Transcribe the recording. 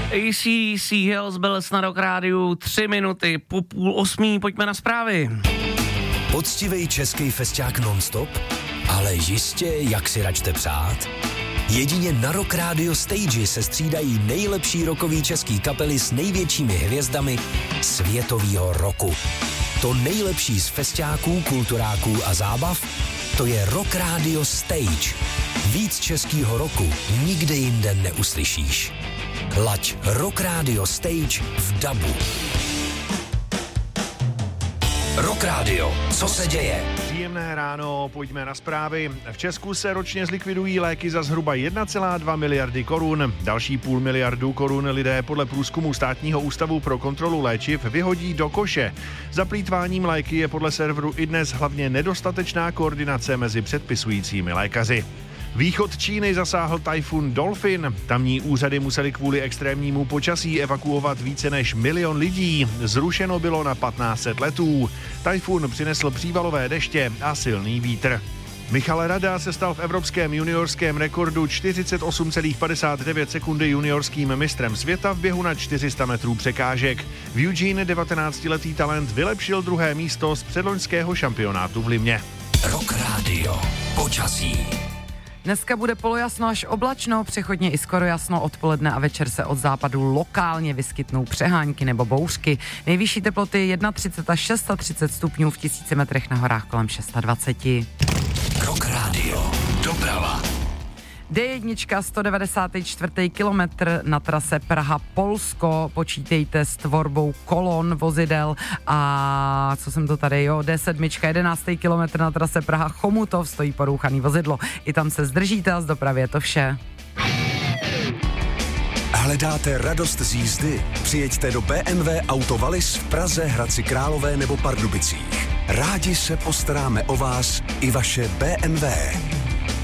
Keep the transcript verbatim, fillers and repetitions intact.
A C D C Hills Bells na Rock Rádiu, tři minuty po půl osmí, pojďme na zprávy. Poctivej český festiák non-stop, ale jistě, jak si račte přát. Jedině na Rock Radio Stage se střídají nejlepší rockový český kapely s největšími hvězdami světovýho roku. To nejlepší z festiáků, kulturáků a zábav, to je Rock Radio Stage. Víc českýho roku nikde jinde neuslyšíš. Laď Rock Radio Stage v dabu. Rock Radio, co se děje? Příjemné ráno, pojďme na zprávy. V Česku se ročně zlikvidují léky za zhruba jedna celá dva miliardy korun. Další půl miliardu korun lidé podle průzkumu Státního ústavu pro kontrolu léčiv vyhodí do koše. Za plýtváním léky je podle serveru iDnes hlavně nedostatečná koordinace mezi předpisujícími lékaři. Východ Číny zasáhl tajfun Dolphin. Tamní úřady museli kvůli extrémnímu počasí evakuovat více než milion lidí. Zrušeno bylo na patnáct set letů. Tajfun přinesl přívalové deště a silný vítr. Michal Rada se stal v evropském juniorském rekordu čtyřicet osm celá padesát devět sekundy juniorským mistrem světa v běhu na čtyři sta metrů překážek. V Eugene devatenáctiletý talent vylepšil druhé místo z předloňského šampionátu v Limě. Rock Radio. Počasí. Dneska bude polojasno až oblačno, přechodně i skoro jasno, odpoledne a večer se od západu lokálně vyskytnou přehánky nebo bouřky. Nejvyšší teploty třicet jedna až třicet šest stupňů, v tisíci metrech na horách kolem dvacet šest. Rock Radio. Doprava. D jedna, sto devadesát čtyři kilometr na trase Praha-Polsko, počítejte s tvorbou kolon vozidel a co jsem to tady, jo, D sedm, jedenáctý kilometr na trase Praha-Chomutov, stojí porouchaný vozidlo. I tam se zdržíte a z dopravy je to vše. Hledáte radost z jízdy? Přijeďte do B M W Auto Wallis v Praze, Hradci Králové nebo Pardubicích. Rádi se postaráme o vás i vaše B M W.